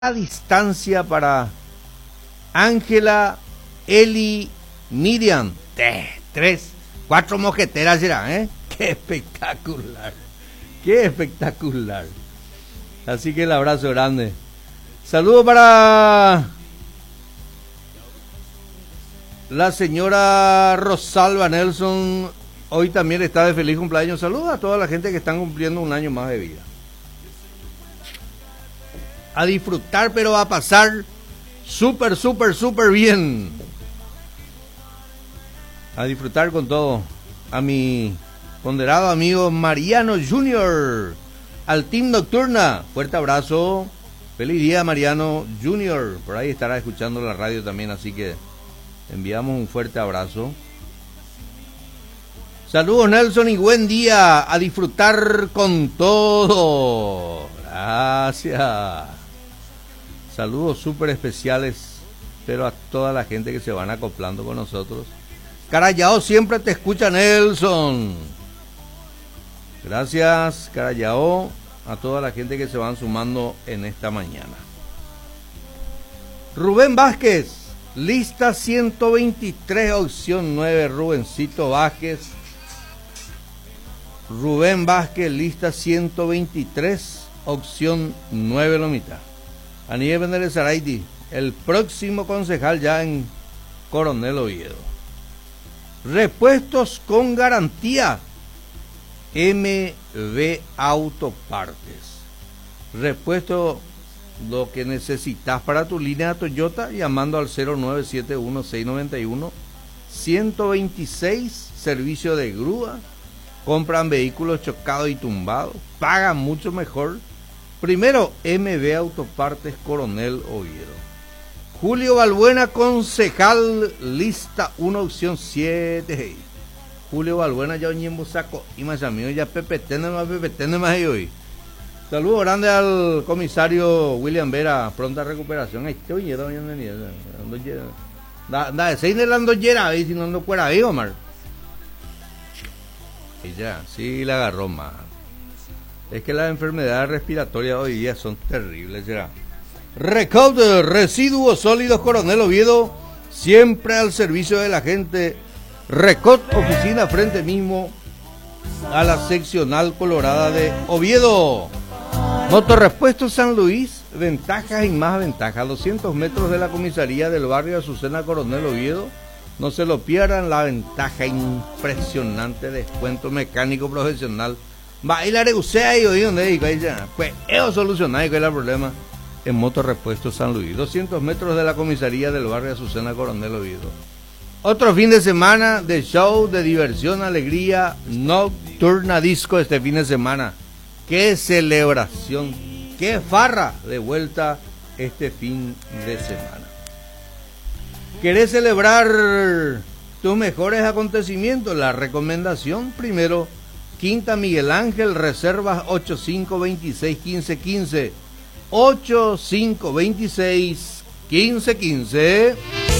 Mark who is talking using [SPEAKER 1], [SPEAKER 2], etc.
[SPEAKER 1] a distancia para Ángela, Eli, Miriam. 4 mosqueteras será, ¿eh? ¡Qué espectacular! ¡Qué espectacular! Así que el abrazo grande. Saludo para la señora Rosalba Nelson. Hoy también está de feliz cumpleaños. Saludos a toda la gente que están cumpliendo un año más de vida. A disfrutar, pero a pasar súper bien. A disfrutar con todo. A mi ponderado amigo Mariano Junior. Al Team Nocturna. Fuerte abrazo. Feliz día, Mariano Junior. Por ahí estará escuchando la radio también, así que enviamos un fuerte abrazo. Saludos, Nelson, y buen día. A disfrutar con todo. Gracias. Saludos súper especiales, pero a toda la gente que se van acoplando con nosotros. Carayao, siempre te escucha, Nelson. Gracias, Carayao, a toda la gente que se van sumando en esta mañana. Rubén Vázquez, lista 123, opción 9, Rubencito Vázquez. Rubén Vázquez, lista 123, opción 9, Lomita. Aníbal Benítez Zaraiti, el próximo concejal ya en Coronel Oviedo. Repuestos con garantía. MB Autopartes. Repuesto lo que necesitas para tu línea Toyota llamando al 0971-691-126. Servicio de grúa. Compran vehículos chocados y tumbados. Pagan mucho mejor. Primero, MB Autopartes Coronel Oviedo. Julio Balbuena, concejal, lista 1, opción 7. Julio Balbuena, ya oñembo saco. Y más amigo, ya PPT más hoy. Saludos grande al comisario William Vera, pronta recuperación. Ahí estoy, ya doña Daniela. Da, se inelando ando yera, ahí si no ando fuera ahí, Omar. Y ya, sí la agarró más. Es que las enfermedades respiratorias hoy día son terribles, ¿será? Recaude residuos sólidos Coronel Oviedo, siempre al servicio de la gente. Recot, oficina frente mismo a la seccional colorada de Oviedo. Motorrepuestos San Luis, ventajas y más ventajas. 200 metros de la comisaría del barrio Azucena Coronel Oviedo. No se lo pierdan, la ventaja impresionante, descuento mecánico profesional. Bailar usted y oí donde digo, pues eso solucionar que es el problema en Motorrepuestos San Luis. 200 metros de la comisaría del barrio Azucena Coronel Oviedo. Otro fin de semana de show, de diversión, alegría, nocturna disco este fin de semana. Qué celebración, qué farra de vuelta este fin de semana. ¿Querés celebrar tus mejores acontecimientos? La recomendación primero, Quinta Miguel Ángel, reservas 8526-1515. 8526-1515.